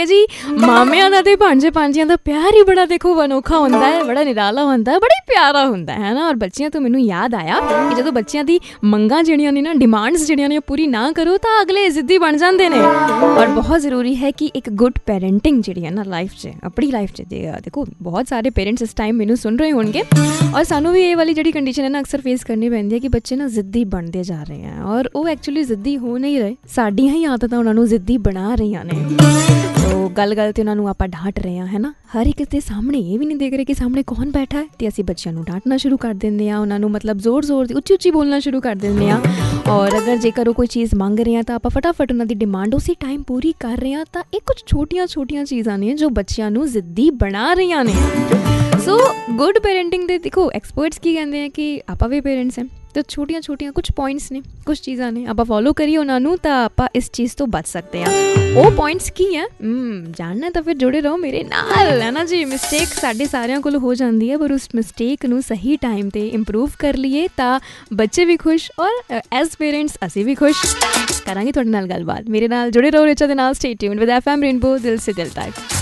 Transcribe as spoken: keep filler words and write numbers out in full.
ਕਿਹਾ ਜੀ ਮਾਮਿਆਂ ਦਾ ਤੇ ਭਾਂਜੇ ਭਾਂਜਿਆਂ ਦਾ ਪਿਆਰ ਹੀ ਬੜਾ ਦੇਖੋ ਅਨੋਖਾ ਹੁੰਦਾ ਹੈ, ਬੜਾ ਨਿਰਾਲਾ ਹੁੰਦਾ ਹੈ, ਬੜਾ ਹੀ ਪਿਆਰਾ ਹੁੰਦਾ ਹੈ ਨਾ। ਔਰ ਬੱਚਿਆਂ ਤੋਂ ਮੈਨੂੰ ਯਾਦ ਆਇਆ ਕਿ ਜਦੋਂ ਬੱਚਿਆਂ ਦੀ ਮੰਗਾਂ ਜਿਹੜੀਆਂ ਨੇ ਨਾ, ਡਿਮਾਂਡਸ ਜਿਹੜੀਆਂ ਨੇ ਪੂਰੀ ਨਾ ਕਰੋ ਤਾਂ ਅਗਲੇ ਜ਼ਿੱਦੀ ਬਣ ਜਾਂਦੇ ਨੇ। ਔਰ ਬਹੁਤ ਜ਼ਰੂਰੀ ਹੈ ਕਿ ਇੱਕ ਗੁੱਡ ਪੈਰੈਂਟਿੰਗ ਜਿਹੜੀ ਹੈ ਨਾ ਲਾਈਫ 'ਚ, ਆਪਣੀ ਲਾਈਫ 'ਚ ਦੇਖੋ ਬਹੁਤ ਸਾਰੇ ਪੇਰੈਂਟਸ ਇਸ ਟਾਈਮ ਮੈਨੂੰ ਸੁਣ ਰਹੇ ਹੋਣਗੇ ਔਰ ਸਾਨੂੰ ਵੀ ਇਹ ਵਾਲੀ ਜਿਹੜੀ ਕੰਡੀਸ਼ਨ ਹੈ ਨਾ ਅਕਸਰ ਫੇਸ ਕਰਨੀ ਪੈਂਦੀ ਹੈ ਕਿ ਬੱਚੇ ਨਾ ਜ਼ਿੱਦੀ ਬਣਦੇ ਜਾ ਰਹੇ ਹੈ ਔਰ ਉਹ ਐਕਚੁਅਲੀ ਜ਼ਿੱਦੀ ਹੋ ਨਹੀਂ ਰਹੇ, ਸਾਡੀਆਂ ਹੀ ਆਦਤਾਂ ਉਹਨਾਂ ਨੂੰ ਜ਼ਿੱਦੀ ਬਣਾ ਰਹੀਆਂ ਨੇ। ਤੋ ਗੱਲ ਗੱਲ 'ਤੇ ਉਹਨਾਂ ਨੂੰ ਆਪਾਂ ਡਾਂਟ ਰਹੇ ਹਾਂ, ਹੈ ਨਾ। ਹਰ ਇੱਕ ਦੇ ਸਾਹਮਣੇ ਇਹ ਵੀ ਨਹੀਂ ਦੇਖ ਰਹੇ ਕਿ ਸਾਹਮਣੇ ਕੌਣ ਬੈਠਾ ਹੈ ਅਤੇ ਅਸੀਂ ਬੱਚਿਆਂ ਨੂੰ ਡਾਂਟਣਾ ਸ਼ੁਰੂ ਕਰ ਦਿੰਦੇ ਹਾਂ, ਉਹਨਾਂ ਨੂੰ ਮਤਲਬ ਜ਼ੋਰ ਜ਼ੋਰ ਦੀ ਉੱਚੀ ਉੱਚੀ ਬੋਲਣਾ ਸ਼ੁਰੂ ਕਰ ਦਿੰਦੇ ਹਾਂ। ਔਰ ਅਗਰ ਜੇਕਰ ਉਹ ਕੋਈ ਚੀਜ਼ ਮੰਗ ਰਹੇ ਹਾਂ ਤਾਂ ਆਪਾਂ ਫਟਾਫਟ ਉਹਨਾਂ ਦੀ ਡਿਮਾਂਡ ਉਸੇ ਟਾਈਮ ਪੂਰੀ ਕਰ ਰਹੇ ਹਾਂ। ਤਾਂ ਇਹ ਕੁਝ ਛੋਟੀਆਂ ਛੋਟੀਆਂ ਚੀਜ਼ਾਂ ਨੇ ਜੋ ਬੱਚਿਆਂ ਨੂੰ ਜ਼ਿੱਦੀ ਬਣਾ ਰਹੀਆਂ ਨੇ। ਸੋ ਗੁੱਡ ਪੇਰੈਂਟਿੰਗ ਦੇ ਦੇਖੋ ਐਕਸਪਰਟਸ ਕੀ ਕਹਿੰਦੇ ਆ ਕਿ ਆਪਾਂ ਵੀ ਪੇਰੈਂਟਸ ਹੈ ਤਾਂ ਛੋਟੀਆਂ ਛੋਟੀਆਂ ਕੁਛ ਪੁਆਇੰਟਸ ਨੇ, ਕੁਛ ਚੀਜ਼ਾਂ ਨੇ, ਆਪਾਂ ਫੋਲੋ ਕਰੀਏ ਉਹਨਾਂ ਨੂੰ ਤਾਂ ਆਪਾਂ ਇਸ ਚੀਜ਼ ਤੋਂ ਬਚ ਸਕਦੇ ਹਾਂ। ਉਹ ਪੁਆਇੰਟਸ ਕੀ ਹੈ ਜਾਣਨਾ ਤਾਂ ਫਿਰ ਜੁੜੇ ਰਹੋ ਮੇਰੇ ਨਾਲ, ਹੈ ਨਾ ਜੀ। ਮਿਸਟੇਕ ਸਾਡੇ ਸਾਰਿਆਂ ਕੋਲ ਹੋ ਜਾਂਦੀ ਹੈ ਪਰ ਉਸ ਮਿਸਟੇਕ ਨੂੰ ਸਹੀ ਟਾਈਮ 'ਤੇ ਇੰਪਰੂਵ ਕਰ ਲਈਏ ਤਾਂ ਬੱਚੇ ਵੀ ਖੁਸ਼ ਔਰ ਐਜ਼ ਪੇਰੈਂਟਸ ਅਸੀਂ ਵੀ ਖੁਸ਼। ਕਰਾਂਗੇ ਤੁਹਾਡੇ ਨਾਲ ਗੱਲਬਾਤ, ਮੇਰੇ ਨਾਲ ਜੁੜੇ ਰਹੋ ਰਿਚਾ ਦੇ ਨਾਲ। Stay tuned with F M rainbow, ਦਿਲ ਸੇ ਦਿਲ ਤੱਕ।